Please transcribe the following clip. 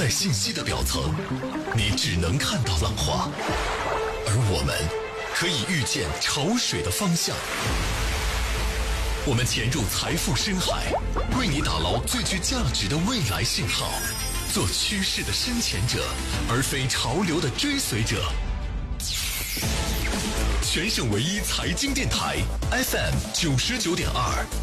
在信息的表层，你只能看到浪花，而我们可以预见潮水的方向。我们潜入财富深海，为你打捞最具价值的未来信号，做趋势的深潜者，而非潮流的追随者。全省唯一财经电台 FM 99.2